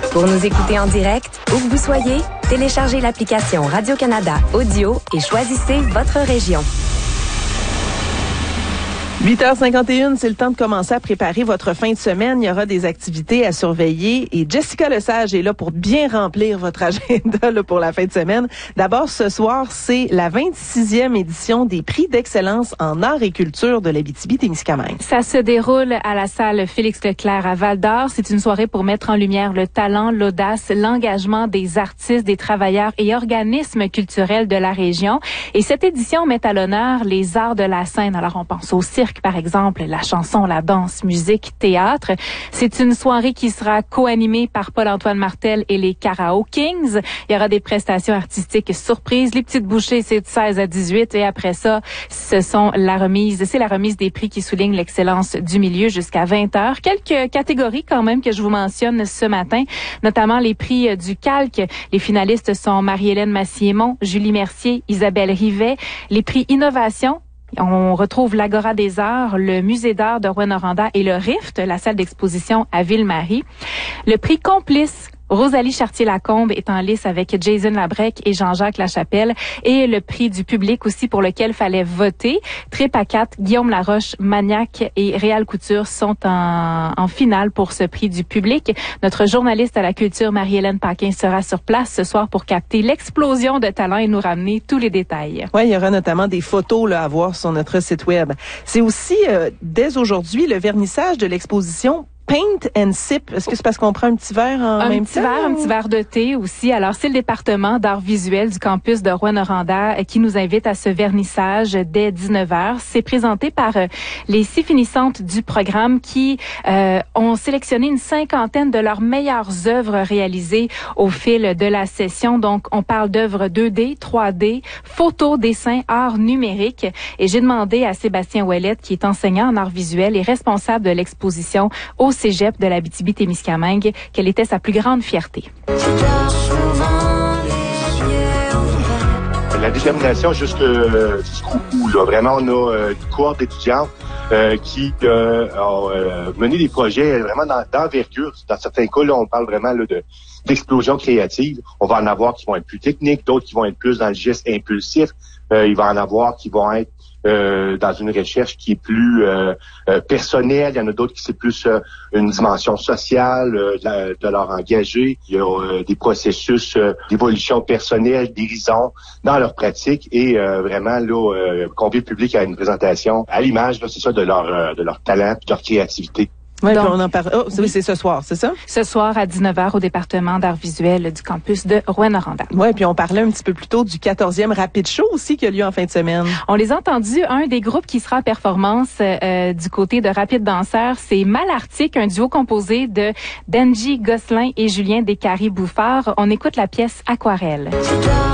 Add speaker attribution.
Speaker 1: Pour nous écouter en direct, où que vous soyez, téléchargez l'application Radio-Canada Audio et choisissez votre région.
Speaker 2: 8h51, c'est le temps de commencer à préparer votre fin de semaine. Il y aura des activités à surveiller et Jessica Lesage est là pour bien remplir votre agenda là, pour la fin de semaine. D'abord, ce soir, c'est la 26e édition des prix d'excellence en art et culture de l'Abitibi-Témiscamingue.
Speaker 3: Ça se déroule à la salle Félix-Leclerc à Val-d'Or. C'est une soirée pour mettre en lumière le talent, l'audace, l'engagement des artistes, des travailleurs et organismes culturels de la région. Et cette édition met à l'honneur les arts de la scène. Alors, on pense au cirque, par exemple, la chanson, la danse, musique, théâtre. C'est une soirée qui sera co-animée par Paul-Antoine Martel et les Carao Kings. Il y aura des prestations artistiques surprises. Les petites bouchées, c'est de 16 à 18. Et après ça, c'est la remise des prix qui soulignent l'excellence du milieu jusqu'à 20h. Quelques catégories quand même que je vous mentionne ce matin, notamment les prix du Calque. Les finalistes sont Marie-Hélène Massiémon, Julie Mercier, Isabelle Rivet. Les prix Innovation, on retrouve l'Agora des Arts, le Musée d'art de Rouyn-Noranda et le Rift, la salle d'exposition à Ville-Marie. Le prix Complice, Rosalie Chartier-Lacombe est en lice avec Jason Labrec et Jean-Jacques Lachapelle. Et le prix du public aussi pour lequel fallait voter. Trip à 4, Guillaume Laroche, Maniac et Réal Couture sont en finale pour ce prix du public. Notre journaliste à la culture, Marie-Hélène Paquin, sera sur place ce soir pour capter l'explosion de talent et nous ramener tous les détails.
Speaker 2: Oui, il y aura notamment des photos là, à voir sur notre site web. C'est aussi, dès aujourd'hui, le vernissage de l'exposition Paint and Sip. Est-ce que c'est parce qu'on prend un petit verre en même temps?
Speaker 3: Un petit verre de thé aussi. Alors, c'est le département d'art visuel du campus de Rouyn-Noranda qui nous invite à ce vernissage dès 19h. C'est présenté par les 6 finissantes du programme qui ont sélectionné une 50aine de leurs meilleures œuvres réalisées au fil de la session. Donc, on parle d'œuvres 2D, 3D, photos, dessins, art numérique. Et j'ai demandé à Sébastien Ouellette, qui est enseignant en art visuel et responsable de l'exposition au Cégep de l'Abitibi-Témiscamingue, quelle était sa plus grande fierté.
Speaker 4: La détermination jusqu'au bout. Là. Vraiment, on a une cohorte d'étudiants qui ont mené des projets vraiment d'envergure. Dans certains cas, là, on parle vraiment là, d'explosion créative. On va en avoir qui vont être plus techniques, d'autres qui vont être plus dans le geste impulsif. Il va en avoir qui vont être dans une recherche qui est plus personnelle. Il y en a d'autres qui c'est plus une dimension sociale de leur engagé. Il y a des processus d'évolution personnelle, d'horizon dans leur pratique et vraiment là convier le public à une présentation à l'image, là, c'est ça, de leur talent, de leur créativité.
Speaker 2: Oui, on en parle. Oh, oui, c'est ce soir, c'est ça?
Speaker 3: Ce soir à 19h au département d'art visuel du campus de Rouyn-Noranda.
Speaker 2: Oui, puis on parlait un petit peu plus tôt du 14e Rapid Show aussi qui a lieu en fin de semaine.
Speaker 3: On les a entendus. Un des groupes qui sera en performance du côté de Rapid Danseurs, c'est Malartic, un duo composé de Denji Gosselin et Julien Descaries-Bouffard. On écoute la pièce Aquarelle.